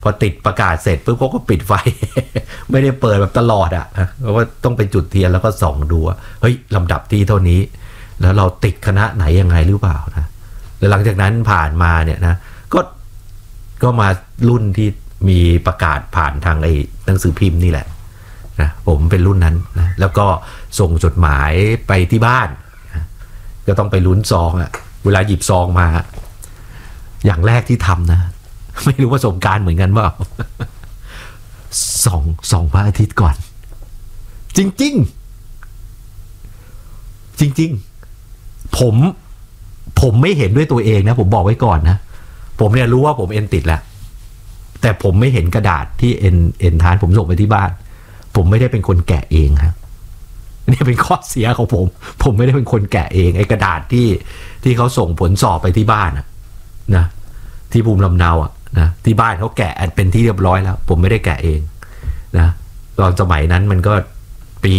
พอติดประกาศเสร็จปุ๊บเขาก็ปิดไฟ ไม่ได้เปิดแบบตลอดอ่ะเพราะว่าต้องไปจุดเทียนแล้วก็ส่องดูว่าเฮ้ยลำดับที่เท่านี้แล้วเราติดคณะไหนยังไงหรือเปล่านะแล้วหลังจากนั้นผ่านมาเนี่ยนะก็มารุ่นที่มีประกาศผ่านทางไอ้หนังสือพิมพ์นี่แหละนะผมเป็นรุ่นนั้นนะแล้วก็ส่งจดหมายไปที่บ้านนะก็ต้องไปลุ้นซองอะเวลาหยิบซองมาอย่างแรกที่ทำนะไม่รู้ประสบการณ์เหมือนกันเปล่า ส่องพระอาทิตย์ก่อนจริงผมไม่เห็นด้วยตัวเองนะผมบอกไว้ก่อนนะผมเนี่ยรู้ว่าผมเอ็นติดแล้วแต่ผมไม่เห็นกระดาษที่เอ็นทานผมส่งไปที่บ้านผมไม่ได้เป็นคนแกะเองครับนี่เป็นข้อเสียของผมไม่ได้เป็นคนแกะเองไอ้กระดาษที่เขาส่งผลสอบไปที่บ้านนะที่ภูมิลำเนานะที่บ้านเขาแกะเป็นที่เรียบร้อยแล้วผมไม่ได้แกะเองนะตอนสมัยนั้นมันก็ปี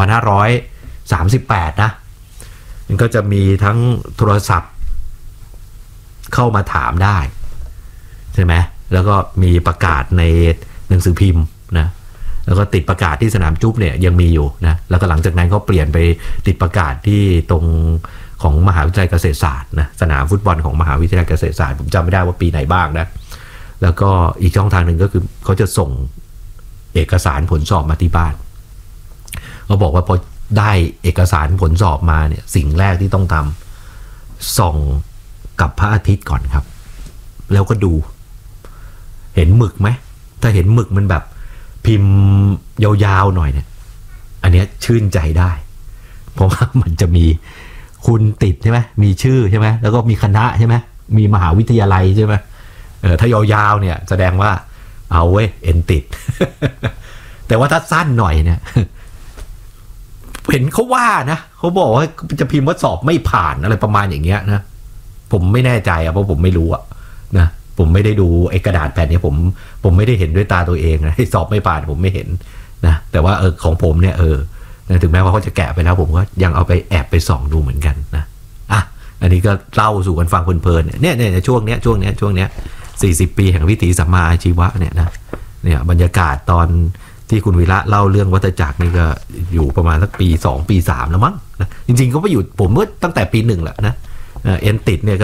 2538นะมันก็จะมีทั้งโทรศัพท์เข้ามาถามได้ใช่ไหมแล้วก็มีประกาศในหนังสือพิมพ์นะแล้วก็ติดประกาศที่สนามจุ๊บเนี่ยยังมีอยู่นะแล้วก็หลังจากนั้นเขาเปลี่ยนไปติดประกาศที่ตรงของมหาวิทยาลัยเกษตรศาสตร์นะสนามฟุตบอลของมหาวิทยาลัยเกษตรศาสตร์ผมจำไม่ได้ว่าปีไหนบ้างนะแล้วก็อีกช่องทางหนึ่งก็คือเขาจะส่งเอกสารผลสอบมาที่บ้านเขาบอกว่าพอได้เอกสารผลสอบมาเนี่ยสิ่งแรกที่ต้องทำส่องกับพระอาทิตย์ก่อนครับแล้วก็ดูเห็นหมึกไหมถ้าเห็นหมึกมันแบบพิมพ์ยาวๆหน่อยเนี่ยอันนี้ชื่นใจได้เพราะว่ามันจะมีคุณติดใช่ไหมมีชื่อใช่ไหมแล้วก็มีคณะใช่ไหมมีมหาวิทยาลัยใช่ไหมถ้ายาวๆเนี่ยแสดงว่าเอาเว้ยเอ็นติด แต่ว่าถ้าสั้นหน่อยเนี่ยเห็นเขาว่านะเขาบอกว่าจะพิมพ์ว่าสอบไม่ผ่านอะไรประมาณอย่างเงี้ยนะผมไม่แน่ใจเพราะผมไม่รู้นะผมไม่ได้ดูไอ้กระดาษแผ่นนี้ผมไม่ได้เห็นด้วยตาตัวเองนะสอบไม่ผ่านผมไม่เห็นนะแต่ว่าของผมเนี่ยถึงแม้ว่าเขาจะแกะไปแล้วผมก็ยังเอาไปแอบไปส่องดูเหมือนกันนะอันนี้ก็เล่าสู่กันฟังเพลินๆเนี่ยช่วงเนี้ย40 ปีแห่งวิถีสัมมาอาชีวะเนี่ยนะเนี่ยบรรยากาศตอนที่คุณวีระเล่าเรื่องวัฏจักรนี่ก็อยู่ประมาณสักปี2ปี3แล้วมั้งนะจริงๆก็ไปอยู่ผมเมื่อตั้งแต่ปี1แหละนะเอ็นติดเนี่ย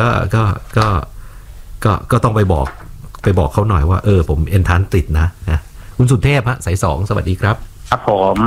ก็ต้องไปบอกเขาหน่อยว่าผมเอ็นทานติดนะคุณสุเทพสาย2สวัสดีครับครับผม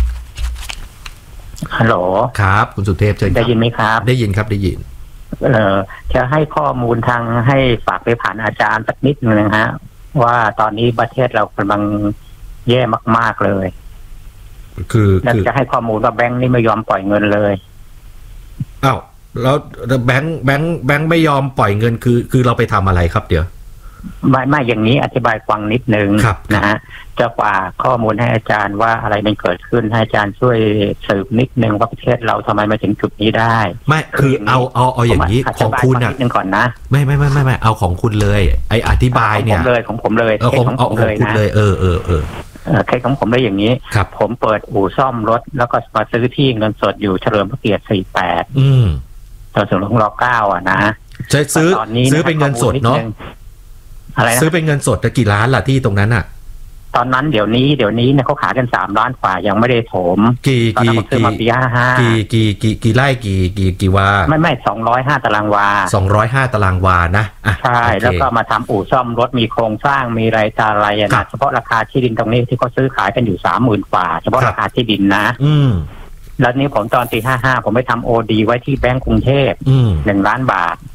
ฮัลโหลครับคุณสุเทพเชิญได้ยินไหมครับได้ยินครับได้ยินจะให้ข้อมูลทางให้ฝากไปผ่านอาจารย์สักนิดนึงฮะว่าตอนนี้ประเทศเรากำลังแย่มากๆเลยคือจะให้ข้อมูลว่าแบงค์นี่ไม่ยอมปล่อยเงินเลยอ้าวแล้วแบงค์ไม่ยอมปล่อยเงินคือเราไปทำอะไรครับเดี๋ยวไม่อย่างนี้อธิบายฟังนิดนึงนะฮะจะฝากข้อมูลให้อาจารย์ว่าอะไรมันเกิดขึ้นให้อาจารย์ช่วยสืบนิดนึงว่าประเทศเราทำไมมาถึงจุดนี้ได้ไม่คือเอาอย่างนี้ของคุณนิดนึงก่อนนะไม่เอาของคุณเลยไออธิบายเนี่ยของผมเลยของคุณเลยเคสของผมเลยอย่างนี้ผมเปิดอู่ซ่อมรถแล้วก็มาซื้อที่เงินสดอยู่เฉลิมพระเกียรติ48ตอนถึงร.9นะใช้ซื้อเป็นเงินสดเนาะอะไรซื้อเป็นเงินสดกี่ล้านล่ะที่ตรงนั้นตอนนั้นเดี๋ยวนี้เนี่ยเขาขายกัน3 ล้านกว่ายังไม่ได้โถมกี่ไร่กี่วาไม่205 ตารางวา 205 ตารางวานะใช่แล้วก็มาทำอู่ซ่อมรถมีโครงสร้างมีรายจ่ายนะเฉพาะราคาที่ดินตรงนี้ที่เขาซื้อขายกันอยู่ 30,000 กว่าเฉพาะราคาที่ดินนะแล้วนี้ผมตอนปี55ผมไปทำโอดีไว้ที่แบงก์กรุงเทพ1 ล้านบาท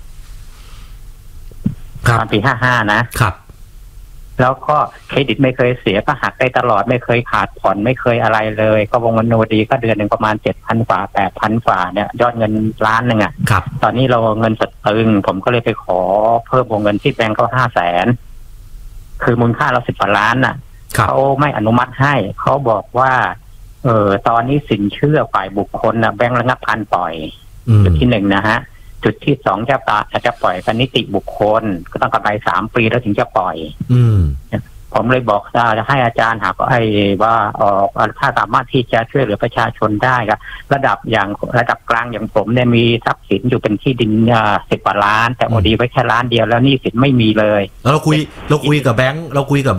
ตอนปี55นะครับแล้วก็เครดิตไม่เคยเสียก็หักได้ตลอดไม่เคยขาดผ่อนไม่เคยอะไรเลยก็วงเงินโนดีก็เดือนหนึ่งประมาณ 7,000 กว่า 8,000 กว่าเนี่ยยอดเงินล้านนึงตอนนี้เราเงินสดตึงผมก็เลยไปขอเพิ่มวงเงินที่แบงก์เขา500,000คือมูลค่าเรา10 กว่าล้านเขาไม่อนุมัติให้เขาบอกว่าตอนนี้สินเชื่อฝ่ายบุคคลแบงก์ระงับการปล่อยจุดที่1นะฮะจุดที่2จะปล่อยเป็นนิติบุคคลก็ต้องกำไร3 ปีแล้วถึงจะปล่อยผมเลยบอกจะให้อาจารย์หากว่าถ้าสามารถที่จะช่วยเหลือประชาชนได้ครับระดับกลางอย่างผมเนี่ยมีทรัพย์สินอยู่เป็นที่ดิน10 กว่าล้านแต่โอดีไว้แค่1 ล้านเดียวแล้วหนี้สินไม่มีเลยเราคุยกับแบงค์